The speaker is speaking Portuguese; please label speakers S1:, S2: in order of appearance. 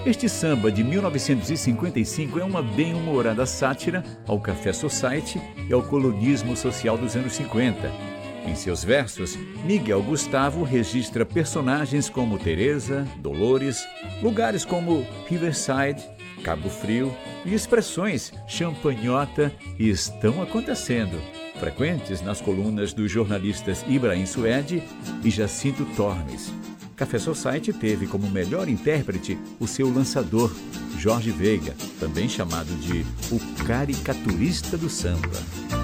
S1: Este samba de 1955 é uma bem-humorada sátira ao Café Society e ao colonismo social dos anos 50. Em seus versos, Miguel Gustavo registra personagens como Teresa, Dolores, lugares como Riverside, Cabo Frio e expressões champanhota e estão acontecendo, frequentes nas colunas dos jornalistas Ibrahim Suede e Jacinto Tormes. Café Society teve como melhor intérprete o seu lançador, Jorge Veiga, também chamado de o caricaturista do samba.